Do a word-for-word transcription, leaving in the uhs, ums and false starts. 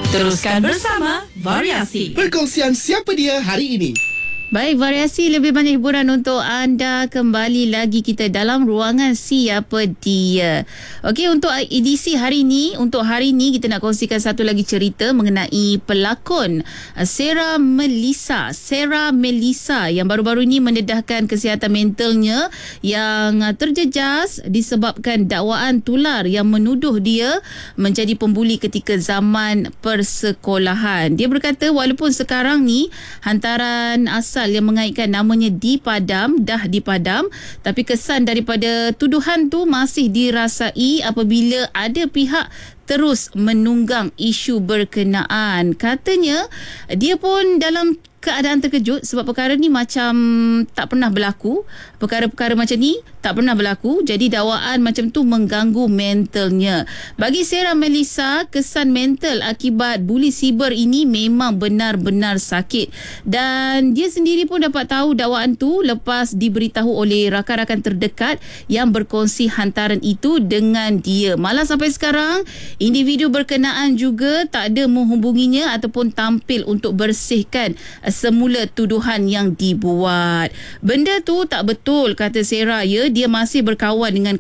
Teruskan bersama Variasi. Perkongsian siapa dia hari ini. Baik, variasi lebih banyak hiburan untuk anda. Kembali lagi kita dalam ruangan Siapa Dia. Okey, untuk edisi hari ini, untuk hari ini kita nak kongsikan satu lagi cerita mengenai pelakon Sarah Melissa. Sarah Melissa yang baru-baru ini mendedahkan kesihatan mentalnya yang terjejas disebabkan dakwaan tular yang menuduh dia menjadi pembuli ketika zaman persekolahan. Dia berkata walaupun sekarang ni hantaran asal yang mengaitkan namanya dipadam, dah dipadam, tapi kesan daripada tuduhan tu masih dirasai apabila ada pihak terus menunggang isu berkenaan. Katanya dia pun dalam keadaan terkejut sebab perkara ni macam tak pernah berlaku. Perkara-perkara macam ni tak pernah berlaku. Jadi dakwaan macam tu mengganggu mentalnya. Bagi Sarah Melissa, kesan mental akibat buli siber ini memang benar-benar sakit. Dan dia sendiri pun dapat tahu dakwaan tu lepas diberitahu oleh rakan-rakan terdekat yang berkongsi hantaran itu dengan dia. Malah sampai sekarang, individu berkenaan juga tak ada menghubunginya ataupun tampil untuk bersihkan semula tuduhan yang dibuat. Benda tu tak betul, kata Sarah, ya. Dia masih berkawan dengan